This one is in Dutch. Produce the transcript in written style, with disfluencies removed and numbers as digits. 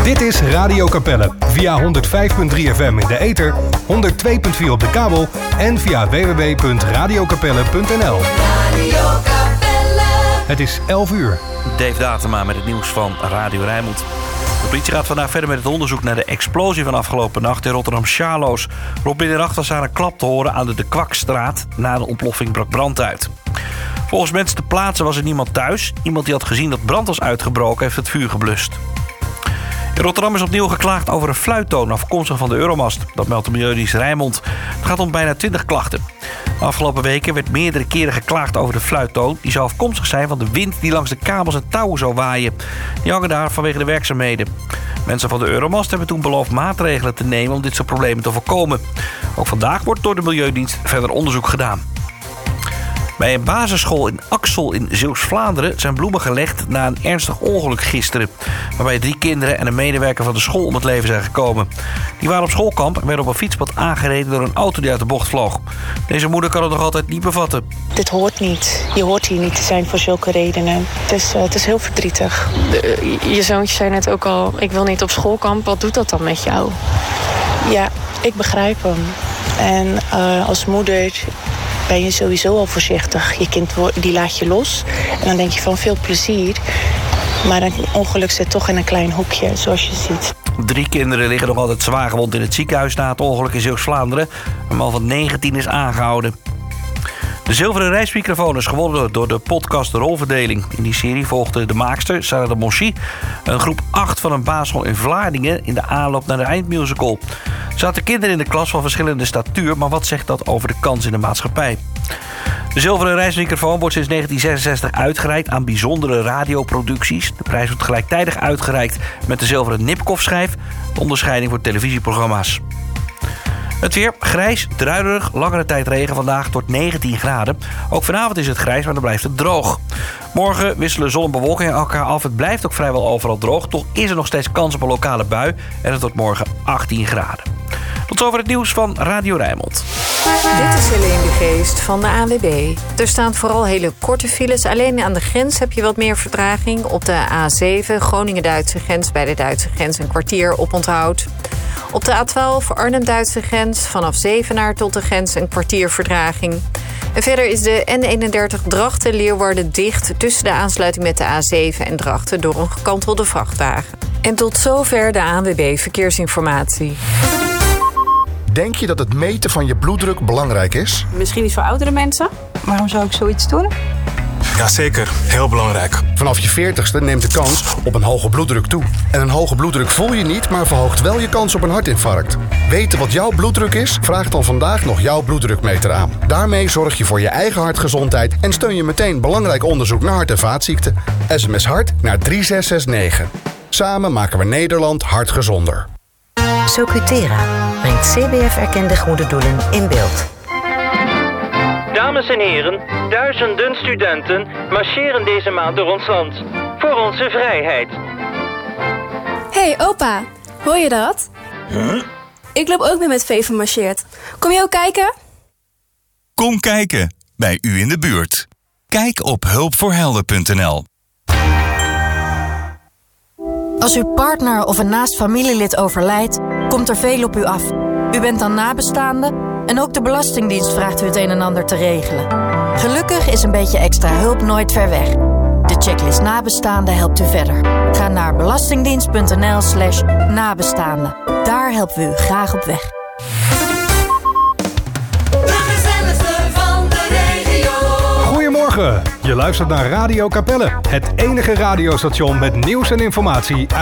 Dit is Radio Capelle via 105.3 FM in de ether, 102.4 op de kabel en via www.radiocapelle.nl. Het is 11 uur. Dave Datema met het nieuws van Radio Rijnmond. De politie gaat vandaag verder met het onderzoek naar de explosie van afgelopen nacht in Rotterdam-Charloes. Rond middernacht was daar een klap te horen aan de Kwakstraat. Na de ontploffing brak brand uit. Volgens mensen ter plaatse was er niemand thuis. Iemand die had gezien dat brand was uitgebroken heeft het vuur geblust. In Rotterdam is opnieuw geklaagd over een fluittoon afkomstig van de Euromast. Dat meldt de Milieudienst Rijnmond. Het gaat om bijna 20 klachten. De afgelopen weken werd meerdere keren geklaagd over de fluittoon. Die zou afkomstig zijn van de wind die langs de kabels en touwen zou waaien. Die hangen daar vanwege de werkzaamheden. Mensen van de Euromast hebben toen beloofd maatregelen te nemen om dit soort problemen te voorkomen. Ook vandaag wordt door de Milieudienst verder onderzoek gedaan. Bij een basisschool in Axel in Zeeuws-Vlaanderen zijn bloemen gelegd na een ernstig ongeluk gisteren. Waarbij 3 kinderen en een medewerker van de school om het leven zijn gekomen. Die waren op schoolkamp en werden op een fietspad aangereden door een auto die uit de bocht vloog. Deze moeder kan het nog altijd niet bevatten. Dit hoort niet. Je hoort hier niet te zijn voor zulke redenen. Het is heel verdrietig. Je zoontje zei net ook al, ik wil niet op schoolkamp. Wat doet dat dan met jou? Ja, ik begrijp hem. En als moeder ben je sowieso al voorzichtig. Je kind die laat je los. En dan denk je van veel plezier. Maar een ongeluk zit toch in een klein hoekje, zoals je ziet. 3 kinderen liggen nog altijd zwaar gewond in het ziekenhuis na het ongeluk in Zeeuws-Vlaanderen. Een man van 19 is aangehouden. De zilveren reismicrofoon is gewonnen door de podcast Rolverdeling. In die serie volgde de maakster, Sarah de Monchy, een groep 8 van een basisschool in Vlaardingen in de aanloop naar de eindmusical. Er zaten kinderen in de klas van verschillende statuur, maar wat zegt dat over de kans in de maatschappij? De zilveren reismicrofoon wordt sinds 1966 uitgereikt aan bijzondere radioproducties. De prijs wordt gelijktijdig uitgereikt met de zilveren Nipkoff-schijf, de onderscheiding voor televisieprogramma's. Het weer grijs, druilerig, langere tijd regen vandaag tot 19 graden. Ook vanavond is het grijs, maar dan blijft het droog. Morgen wisselen zon en bewolking elkaar af. Het blijft ook vrijwel overal droog. Toch is er nog steeds kans op een lokale bui. En het wordt morgen 18 graden. Tot zover het nieuws van Radio Rijnmond. Dit is Helene de Geest van de ANWB. Er staan vooral hele korte files. Alleen aan de grens heb je wat meer vertraging. Op de A7 Groningen-Duitse grens bij de Duitse grens een kwartier oponthoud. Op de A12 Arnhem-Duitse grens vanaf Zevenaar tot de grens een kwartier vertraging. En verder is de N31 Drachten-Leeuwarden dicht tussen de aansluiting met de A7 en Drachten door een gekantelde vrachtwagen. En tot zover de ANWB Verkeersinformatie. Denk je dat het meten van je bloeddruk belangrijk is? Misschien iets voor oudere mensen. Waarom zou ik zoiets doen? Jazeker, heel belangrijk. Vanaf je 40ste neemt de kans op een hoge bloeddruk toe. En een hoge bloeddruk voel je niet, maar verhoogt wel je kans op een hartinfarct. Weten wat jouw bloeddruk is? Vraag dan vandaag nog jouw bloeddrukmeter aan. Daarmee zorg je voor je eigen hartgezondheid en steun je meteen belangrijk onderzoek naar hart- en vaatziekten. SMS HART naar 3669. Samen maken we Nederland hartgezonder. Socutera brengt CBF-erkende goede doelen in beeld. Dames en heren, duizenden studenten marcheren deze maand door ons land. Voor onze vrijheid. Hey opa, hoor je dat? Huh? Ik loop ook mee met V van Marcheert. Kom je ook kijken? Kom kijken, bij u in de buurt. Kijk op hulpvoorhelden.nl. Als uw partner of een naast familielid overlijdt, komt er veel op u af. U bent dan nabestaande en ook de Belastingdienst vraagt u het een en ander te regelen. Gelukkig is een beetje extra hulp nooit ver weg. De checklist nabestaanden helpt u verder. Ga naar belastingdienst.nl/nabestaanden. Daar helpen we u graag op weg. Goedemorgen, je luistert naar Radio Capelle. Het enige radiostation met nieuws en informatie uit